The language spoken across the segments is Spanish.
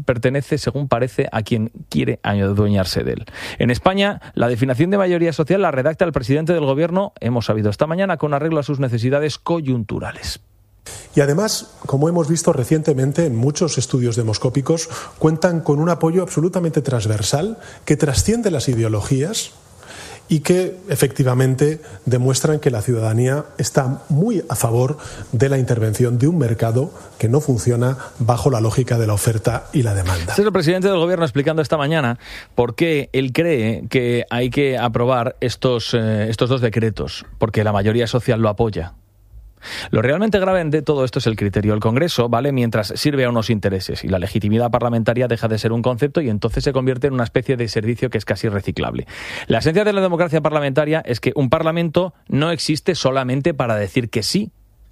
pertenece, según parece, a quien quiere adueñarse de él. En España, la definición de mayoría social la redacta el presidente del Gobierno, hemos sabido esta mañana, con arreglo a sus necesidades coyunturales. Y además, como hemos visto recientemente en muchos estudios demoscópicos, cuentan con un apoyo absolutamente transversal que trasciende las ideologías y que efectivamente demuestran que la ciudadanía está muy a favor de la intervención de un mercado que no funciona bajo la lógica de la oferta y la demanda. Este es el presidente del Gobierno explicando esta mañana por qué él cree que hay que aprobar estos dos decretos, porque la mayoría social lo apoya. Lo realmente grave de todo esto es el criterio. El Congreso vale mientras sirve a unos intereses y la legitimidad parlamentaria deja de ser un concepto y entonces se convierte en una especie de servicio que es casi reciclable. La esencia de la democracia parlamentaria es que un parlamento no existe solamente para decir que sí.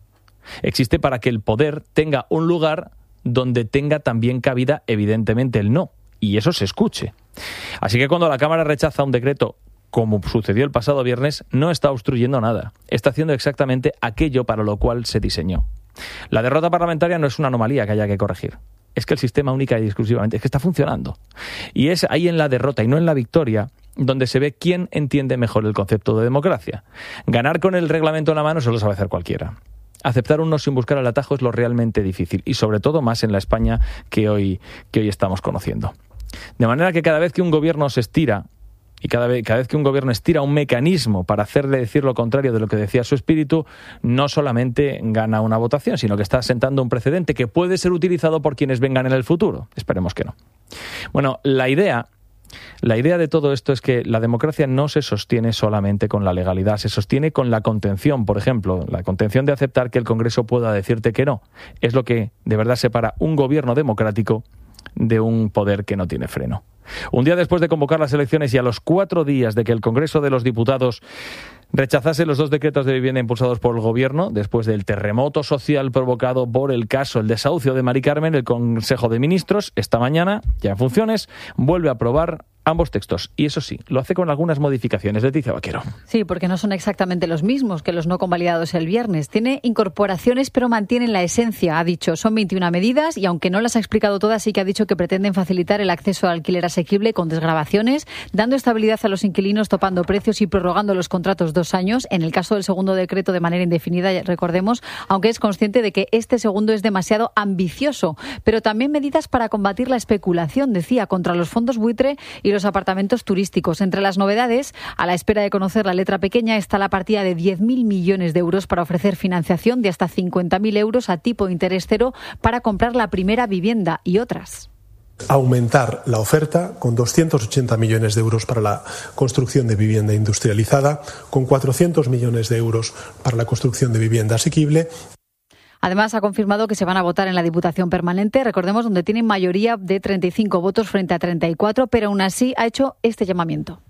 Existe para que el poder tenga un lugar donde tenga también cabida, evidentemente, el no. Y eso se escuche. Así que cuando la Cámara rechaza un decreto, como sucedió el pasado viernes, no está obstruyendo nada. Está haciendo exactamente aquello para lo cual se diseñó. La derrota parlamentaria no es una anomalía que haya que corregir. Es que el sistema única y exclusivamente es que está funcionando. Y es ahí en la derrota y no en la victoria donde se ve quién entiende mejor el concepto de democracia. Ganar con el reglamento en la mano se lo sabe hacer cualquiera. Aceptar un no sin buscar el atajo es lo realmente difícil y sobre todo más en la España que hoy estamos conociendo. De manera que cada vez que un gobierno se estira y cada vez que un gobierno estira un mecanismo para hacerle decir lo contrario de lo que decía su espíritu, no solamente gana una votación, sino que está sentando un precedente que puede ser utilizado por quienes vengan en el futuro. Esperemos que no. Bueno, la idea de todo esto es que la democracia no se sostiene solamente con la legalidad, se sostiene con la contención, por ejemplo, la contención de aceptar que el Congreso pueda decirte que no. Es lo que de verdad separa un gobierno democrático de un poder que no tiene freno. Un día después de convocar las elecciones y a los 4 días de que el Congreso de los Diputados rechazase los 2 decretos de vivienda impulsados por el Gobierno, después del terremoto social provocado por el desahucio de Mari Carmen, el Consejo de Ministros, esta mañana, ya en funciones, vuelve a aprobar ambos textos. Y eso sí, lo hace con algunas modificaciones. Leticia Vaquero. Sí, porque no son exactamente los mismos que los no convalidados el viernes. Tiene incorporaciones, pero mantienen la esencia. Ha dicho, son 21 medidas y aunque no las ha explicado todas, sí que ha dicho que pretenden facilitar el acceso al alquiler asequible con desgravaciones, dando estabilidad a los inquilinos, topando precios y prorrogando los contratos 2 años. En el caso del segundo decreto de manera indefinida, recordemos, aunque es consciente de que este segundo es demasiado ambicioso. Pero también medidas para combatir la especulación, decía, contra los fondos buitre y los apartamentos turísticos. Entre las novedades, a la espera de conocer la letra pequeña, está la partida de 10.000 millones de euros para ofrecer financiación de hasta 50.000 euros a tipo de interés cero para comprar la primera vivienda y otras. Aumentar la oferta con 280 millones de euros para la construcción de vivienda industrializada, con 400 millones de euros para la construcción de vivienda asequible. Además, ha confirmado que se van a votar en la Diputación Permanente, recordemos, donde tienen mayoría de 35 votos frente a 34, pero aún así ha hecho este llamamiento.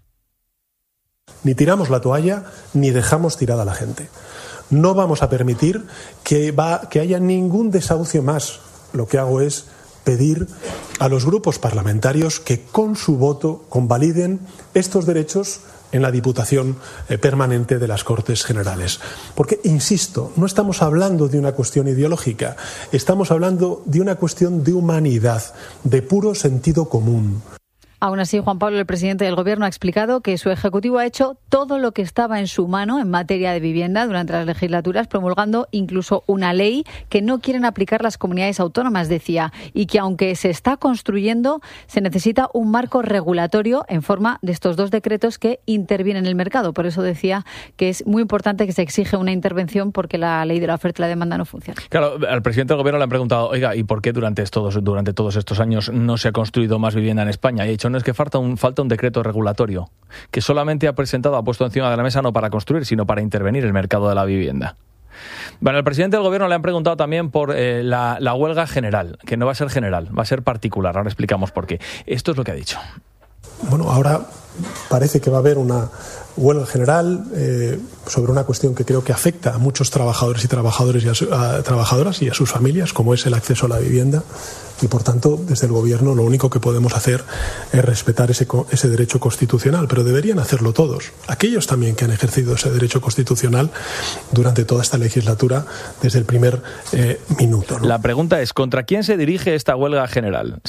Ni tiramos la toalla, ni dejamos tirada a la gente. No vamos a permitir que haya ningún desahucio más. Lo que hago es pedir a los grupos parlamentarios que con su voto convaliden estos derechos en la Diputación Permanente de las Cortes Generales. Porque, insisto, no estamos hablando de una cuestión ideológica, estamos hablando de una cuestión de humanidad, de puro sentido común. Aún así, Juan Pablo, el presidente del Gobierno, ha explicado que su Ejecutivo ha hecho todo lo que estaba en su mano en materia de vivienda durante las legislaturas, promulgando incluso una ley que no quieren aplicar las comunidades autónomas, decía, y que aunque se está construyendo, se necesita un marco regulatorio en forma de estos 2 decretos que intervienen en el mercado. Por eso decía que es muy importante que se exige una intervención porque la ley de la oferta y la demanda no funciona. Claro, al presidente del Gobierno le han preguntado, oiga, ¿y por qué durante todos estos años no se ha construido más vivienda en España? Y ha dicho, no, es que falta un decreto regulatorio que solamente ha puesto encima de la mesa no para construir, sino para intervenir el mercado de la vivienda. Bueno, al presidente del Gobierno le han preguntado también por la huelga general, que no va a ser general, va a ser particular. Ahora explicamos por qué. Esto es lo que ha dicho. Bueno, ahora parece que va a haber una huelga general sobre una cuestión que creo que afecta a muchos trabajadores y trabajadoras y a sus familias, como es el acceso a la vivienda. Y, por tanto, desde el Gobierno lo único que podemos hacer es respetar ese derecho constitucional, pero deberían hacerlo todos. Aquellos también que han ejercido ese derecho constitucional durante toda esta legislatura desde el primer minuto, ¿no? La pregunta es, ¿contra quién se dirige esta huelga general?